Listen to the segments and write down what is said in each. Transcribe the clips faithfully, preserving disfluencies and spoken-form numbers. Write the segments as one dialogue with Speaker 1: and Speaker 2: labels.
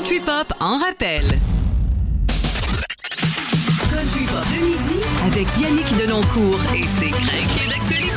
Speaker 1: Country Pop en rappel. Country Pop le midi avec Yannick Denoncourt et ses craqués d'actualité.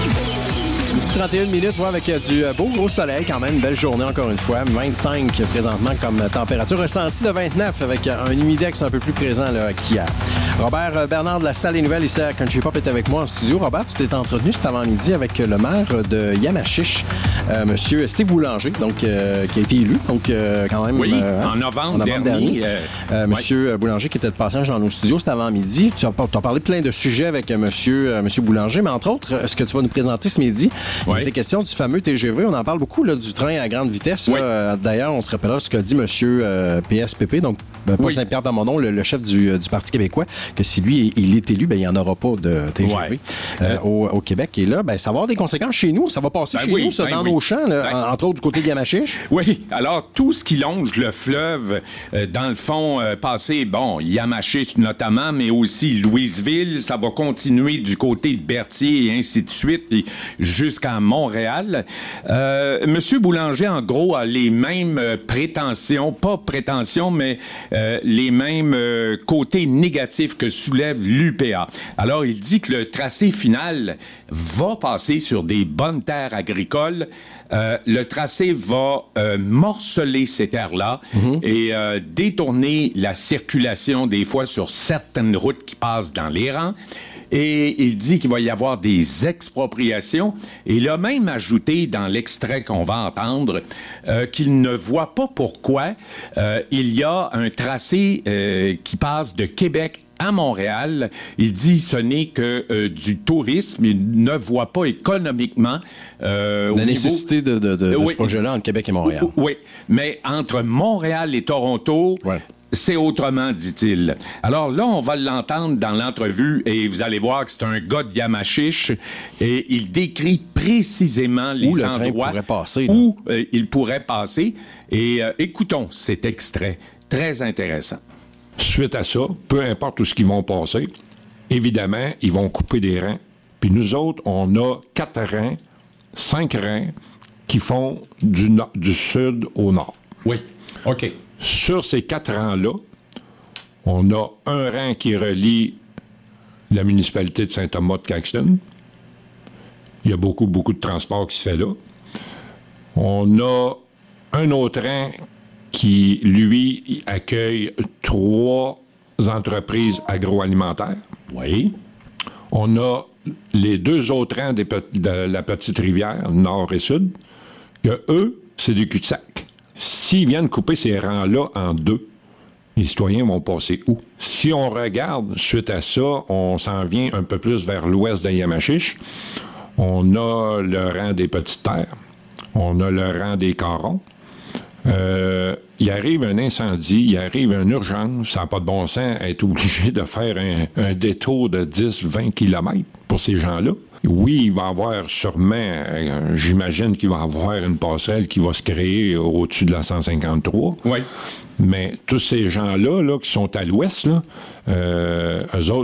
Speaker 2: trente et une minutes, ouais, avec du beau gros soleil quand même. Une belle journée encore une fois. vingt-cinq présentement comme température. Ressenti de vingt-neuf avec un humidex un peu plus présent là, qu'hier. Robert Bernard de la Salle des Nouvelles ici à Country Pop est avec moi en studio. Robert, tu t'es entretenu cet avant-midi avec le maire de Yamachiche, euh, monsieur Steve Boulanger, donc, euh, qui a été élu. Donc, euh, quand même.
Speaker 3: Oui,
Speaker 2: euh,
Speaker 3: en novembre,
Speaker 2: en novembre dernier.
Speaker 3: dernier. Euh,
Speaker 2: euh, monsieur
Speaker 3: ouais.
Speaker 2: Boulanger qui était de passage dans nos studios cet avant-midi. Tu as, tu as parlé de plein de sujets avec euh, monsieur, euh, monsieur Boulanger, mais entre autres, ce que tu vas nous présenter ce midi,
Speaker 3: ouais.
Speaker 2: il était question du fameux T G V. On en parle beaucoup là, du train à grande vitesse.
Speaker 3: Oui.
Speaker 2: Là. D'ailleurs, on se rappellera ce qu'a dit M. Euh, P S P P, donc ben, Paul
Speaker 3: oui.
Speaker 2: Saint-Pierre Plamondon, le, le chef du, du Parti québécois, que si lui, il est élu, ben, il n'y en aura pas de T G V
Speaker 3: ouais.
Speaker 2: euh, au, au Québec. Et là, ben, ça va avoir des conséquences chez nous. Ça va passer
Speaker 3: ben
Speaker 2: chez
Speaker 3: oui,
Speaker 2: nous, ça,
Speaker 3: ben
Speaker 2: dans
Speaker 3: oui.
Speaker 2: nos champs, là,
Speaker 3: ben...
Speaker 2: entre autres du côté de Yamachiche.
Speaker 3: Oui, alors tout ce qui longe le fleuve, euh, dans le fond, euh, passé, bon, Yamachiche notamment, mais aussi Louisville, ça va continuer du côté de Berthier et ainsi de suite, puis jusqu'à Montréal. Euh, Monsieur Boulanger, en gros, a les mêmes euh, prétentions, pas prétentions, mais euh, les mêmes euh, côtés négatifs que soulève l'U P A. Alors, il dit que le tracé final va passer sur des bonnes terres agricoles. Euh, le tracé va euh, morceler ces terres-là mm-hmm. et euh, détourner la circulation des fois sur certaines routes qui passent dans les rangs. Et il dit qu'il va y avoir des expropriations. Et il a même ajouté dans l'extrait qu'on va entendre euh, qu'il ne voit pas pourquoi euh, il y a un tracé euh, qui passe de Québec à Montréal. Il dit ce n'est que euh, du tourisme. Il ne voit pas économiquement euh,
Speaker 2: la
Speaker 3: au
Speaker 2: nécessité
Speaker 3: niveau...
Speaker 2: de, de, de, de
Speaker 3: oui.
Speaker 2: ce projet-là entre Québec et Montréal.
Speaker 3: Oui, mais entre Montréal et Toronto... Ouais. C'est autrement, dit-il. Alors là, on va l'entendre dans l'entrevue et vous allez voir que c'est un gars de Yamachiche et il décrit précisément les
Speaker 2: où le
Speaker 3: endroits
Speaker 2: train pourrait passer,
Speaker 3: où euh, il pourrait passer. Et euh, écoutons cet extrait très intéressant.
Speaker 4: Suite à ça, peu importe où ce qu'ils vont passer, évidemment, ils vont couper des rangs. Puis nous autres, on a quatre rangs, cinq rangs qui font du, no- du sud au nord.
Speaker 3: Oui, OK.
Speaker 4: Sur ces quatre rangs-là, on a un rang qui relie la municipalité de Saint-Thomas-de-Caxton. Il y a beaucoup, beaucoup de transport qui se fait là. On a un autre rang qui, lui, accueille trois entreprises agroalimentaires.
Speaker 3: Oui.
Speaker 4: On a les deux autres rangs des pe- de la Petite Rivière, nord et sud, que eux, c'est du cul-de-sac. S'ils viennent couper ces rangs-là en deux, les citoyens vont passer où? Si on regarde, suite à ça, on s'en vient un peu plus vers l'ouest de Yamachiche. On a le rang des Petites Terres. On a le rang des Carons. Euh, il arrive un incendie, il arrive une urgence, ça n'a pas de bon sens être obligé de faire un, un détour de dix à vingt kilomètres pour ces gens-là. Oui, il va y avoir sûrement, euh, j'imagine qu'il va y avoir une passerelle qui va se créer au-dessus de la cent cinquante-trois.
Speaker 3: Oui.
Speaker 4: Mais tous ces gens-là là, qui sont à l'ouest, là, euh, eux autres,